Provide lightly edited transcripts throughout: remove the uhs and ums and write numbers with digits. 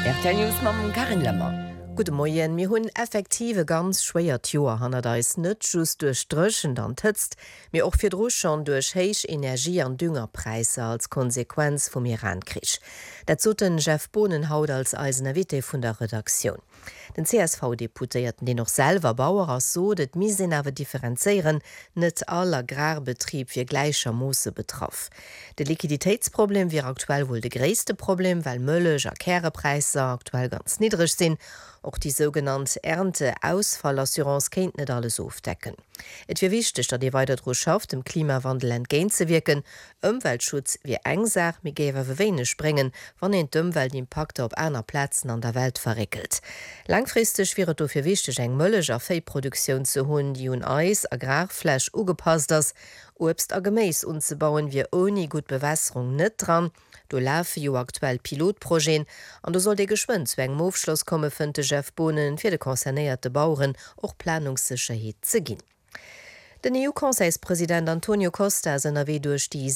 RTL mam Karin Lemmer. Gute Moien, mir hunn effektive ganz schwéier Joer hanner da is net just duch Drëschen an tëtzt, mir och fir Druch schon duch héich Energie an Düngerpreise als Konsequenz vum Irankrich. Dat zoten Jeff Bohnenhaut als Eisener Witte vun der Redaktion. Den CSV-Deputéierten, die noch selber Bauer as so, dat misinn awer differenzeieren, net aller Agrarbetrieb fir gleicher Moose betraff. De Liquiditätsproblem wie aktuell wohl de gréste Problem, weil Mëllech a Kärepreise aktuell ganz niedrig sinn. Auch die sogenannte Ernteausfallassurance kennt nicht alles aufdecken. Et wie wichtig, dass die weiter schafft, dem Klimawandel entgegenzuwirken. Umweltschutz wie eng sagt, mir gäbe wenig springen, wann den Umweltimpakt auf einer Plätzen an der Welt verrickelt. Langfristig wäre es dafür wichtig, eng Mölliger Viehproduktion zu holen, die un Eis, Agrarfleisch angepasst ist, Obst a gemäß unzubauen, wie ohne gut Bewässerung nicht dran. Du laufe jo aktuell Pilotprojekten und du soll de geschwind zu engem Aufschluss kommen, fünte Jeff Bohnen für de konzernierte Bauern auch Planungssicherheit zu gehen. Den EU-Konseilspräsident Antonio Costa sind wie durch die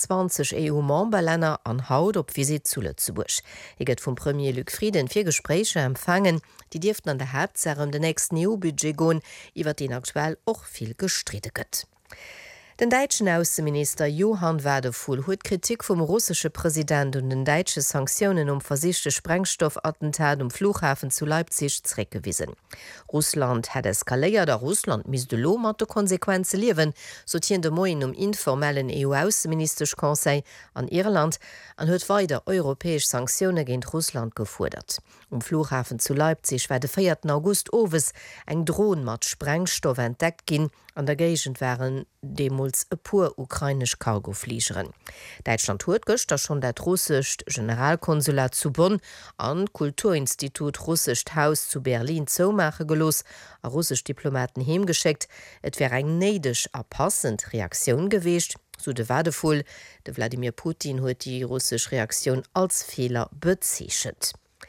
27 EU-Memberländer an Haut op Visit zu Lützeburg. Er geht vom Premier Luc Frieden 4 Gespräche empfangen, die dürften an der Hauptsache dem nächsten EU-Budget gehen, über den aktuell auch viel gestritten wird. Den deutschen Außenminister Johann Wadefuhl hat Kritik vom russischen Präsident und den deutschen Sanktionen versichte Sprengstoffattentat Flughafen zu Leipzig zurückgewiesen. Russland hat eskaliert, da Russland mis de lo mat de Konsequenzen liewen, so tien de Moin informellen EU-Außenministerkonseil an Irland an huet weiter europäisch Sanktionen gegen Russland gefordert. Flughafen zu Leipzig war de 4. August owes eng Drohn mat Sprengstoff entdeckt gin, an der Gegend waren demuls e pur ukrainisch Cargofliegeren. Deutschland huet gëster schon dat russisch Generalkonsulat zu Bonn an Kulturinstitut Russisch Haus zu Berlin zomache gelos, a russisch Diplomaten hemgeschickt, et wär eng neidisch a passend Reaktion geweest, so de Wadefuhl, de Wladimir Putin huet die russisch Reaktion als Fehler bezeichet.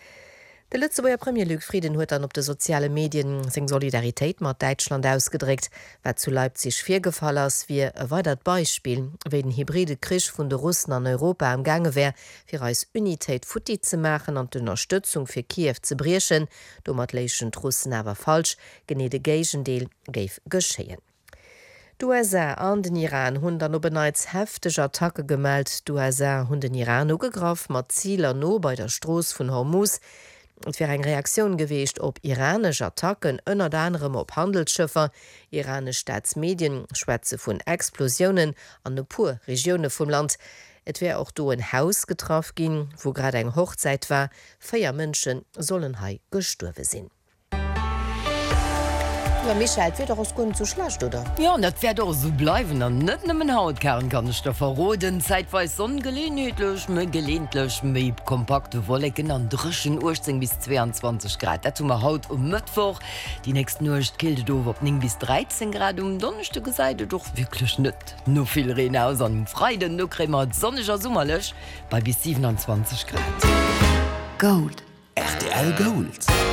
Der letzte Premier Luc Frieden huet dann op de soziale Medien seg Solidarität mat Deutschland ausgedrückt, wat zu Leipzig gefallen ist, wie ein weitert Beispiel, wie den hybride Krieg vun de Russen an Europa am Gange wär, fir als Unität futti zu machen und die Unterstützung für Kiew zu brieschen, do mat leichen Russen aber falsch, gene de Gegendeel geif geschehen. Die USA an den Iran hunn dann obeneits heftig Attacke gemeldet. Die USA hunn den Iran ugegraf mat Zieler no bei der Stroos vun Hormuz. Et wär eng Reaktion geweest op iranisch Attacken ënner anderem op Handelsschiffer, iranisch Staatsmedien schwätze vun Explosionen an de pur Regione vum Land. Et wär auch do ein Haus getraf gin, wo grad eng Hochzeit war, 4 Mënschen sollen hei gesturwe sinn. Ja, Michael, wird doch aus Grund zu schlecht, oder? Ja, das wird auch so bleiben. Und nicht nur mein Hautkern kann ich da verroden. Zeitweise sonnengelehntlich, gelehntlich, mit kompakte Wolken an drischen 18 bis 22 Grad. Das tun wir heute um Mittwoch. Die nächste Nacht killt es auf 9 bis 13 Grad. Um Donnerstag seid ihr doch wirklich nicht. Nur viel Regen aus am Freitag, nur kriegen wir sonniger Sommerlich bei bis 27 Grad. Gold. RTL Gold.